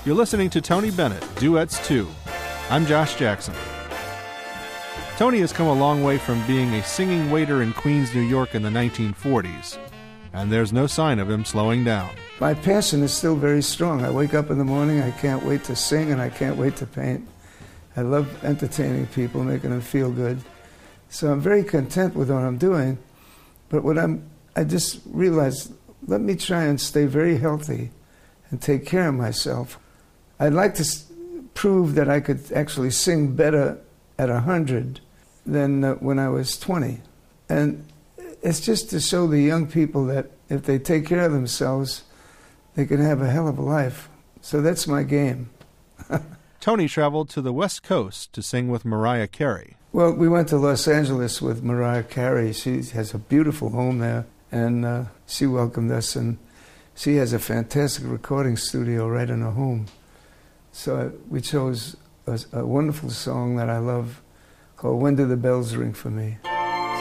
You're listening to Tony Bennett, Duets 2. I'm Josh Jackson. Tony has come a long way from being a singing waiter in Queens, New York in the 1940s, and there's no sign of him slowing down. My passion is still very strong. I wake up in the morning, I can't wait to sing, and I can't wait to paint. I love entertaining people, making them feel good. So I'm very content with what I'm doing, but I just realized, let me try and stay very healthy and take care of myself. I'd like to prove that I could actually sing better at 100 than when I was 20. And it's just to show the young people that if they take care of themselves, they can have a hell of a life. So that's my game. Tony traveled to the West Coast to sing with Mariah Carey. Well, we went to Los Angeles with Mariah Carey. She has a beautiful home there, and she welcomed us, and she has a fantastic recording studio right in her home. So we chose a wonderful song that I love called When Do the Bells Ring for Me.